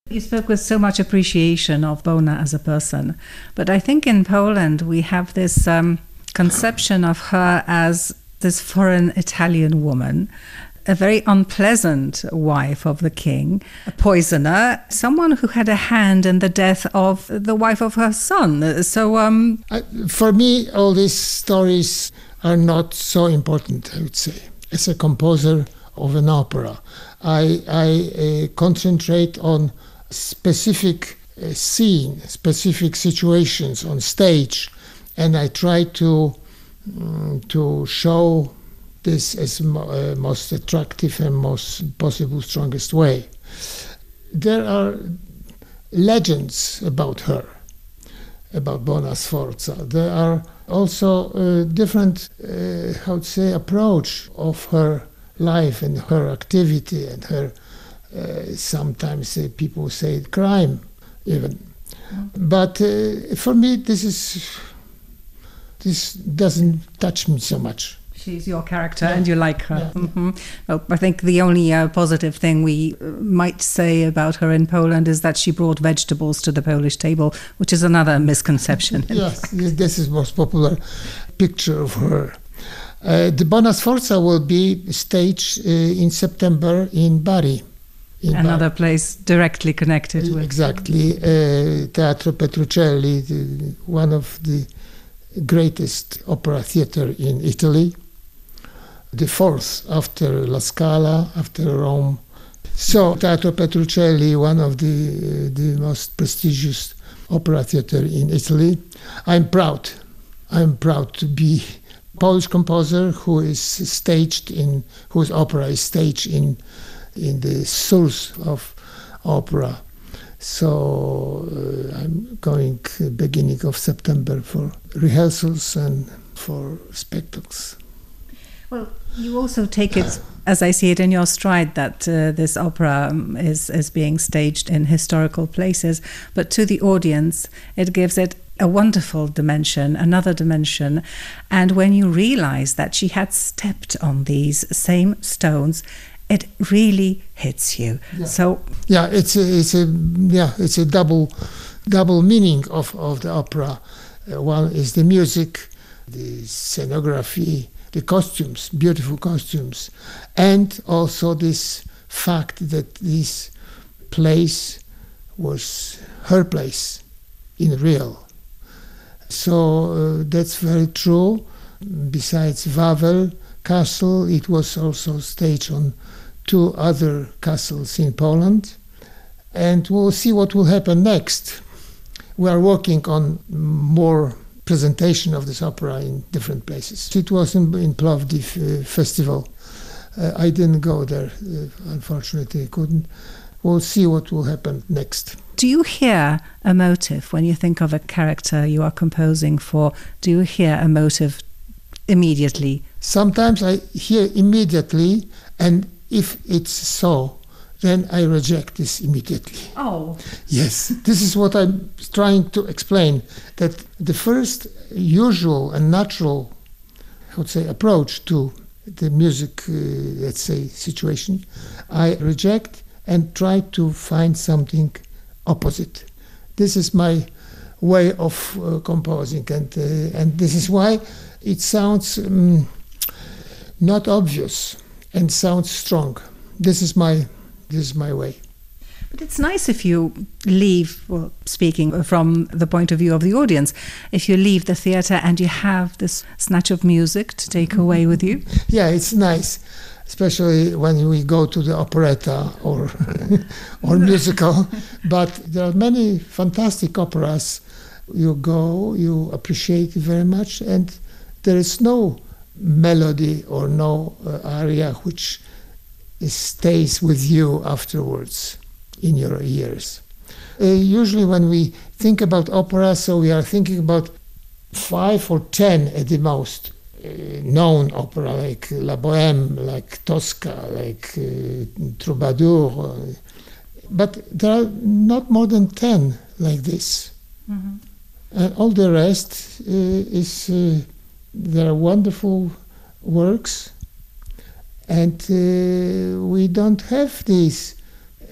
You spoke with so much appreciation of Bona as a person, but I think in Poland we have this conception of her as this foreign Italian woman, a very unpleasant wife of the king, a poisoner, someone who had a hand in the death of the wife of her son. So, for me, all these stories are not so important, I would say. As a composer of an opera, I concentrate on specific scene, specific situations on stage, and I try to show this as most attractive and most possible strongest way. There are legends about her, about Bona Sforza. There are also different, approach of her life and her activity and her, sometimes people say crime even. But for me, this doesn't touch me so much. She's your character and you like her. Yeah. Mm-hmm. Well, I think the only positive thing we might say about her in Poland is that she brought vegetables to the Polish table, which is another misconception. Yes, this is the most popular picture of her. The Bona Sforza will be staged in September in Bari. Another place directly connected with. Exactly. Teatro Petruccelli, one of the greatest opera theater in Italy. The fourth after La Scala, after Rome. So Teatro Petruccelli, one of the most prestigious opera theater in Italy. I'm proud to be Polish composer whose opera is staged in the source of opera. So I'm going beginning of September for rehearsals and for spectacles. Well, you also take it, as I see it, in your stride that this opera is being staged in historical places, but to the audience it gives it a wonderful dimension, another dimension. And when you realize that she had stepped on these same stones, it really hits you. Yeah. So it's a double meaning of the opera. One is the music, the scenography, the costumes, beautiful costumes, and also this fact that this place was her place in real. So that's very true. Besides Wawel Castle, it was also staged on 2 other castles in Poland. And we'll see what will happen next. We are working on more presentation of this opera in different places. It was in Plovdiv festival. I didn't go there, unfortunately, I couldn't. We'll see what will happen next. Do you hear a motive when you think of a character you are composing for? Do you hear a motive immediately? Sometimes I hear immediately, and if it's so, then I reject this immediately. Oh. Yes, this is what I'm trying to explain, that the first usual and natural, I would say, approach to the music, let's say, situation, I reject and try to find something opposite. This is my way of composing, and this is why it sounds not obvious and sounds strong. This is my way. But it's nice if you leave, well, speaking from the point of view of the audience, if you leave the theatre and you have this snatch of music to take away with you. Yeah, it's nice, especially when we go to the operetta or musical. But there are many fantastic operas. You go, you appreciate it very much, and there is no melody or no aria which stays with you afterwards in your ears. Usually when we think about opera, so we are thinking about 5 or 10 at the most known opera, like La Bohème, like Tosca, like Troubadour. But there are not more than 10 like this. Mm-hmm. And all the rest there are wonderful works, and we don't have these